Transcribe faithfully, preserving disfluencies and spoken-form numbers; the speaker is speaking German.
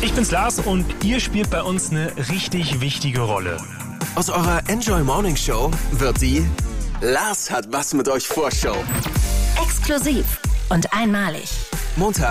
Ich bin's Lars und ihr spielt bei uns eine richtig wichtige Rolle. Aus eurer Enjoy Morning Show wird die Lars hat was mit euch Vorschau. Exklusiv und einmalig. Montag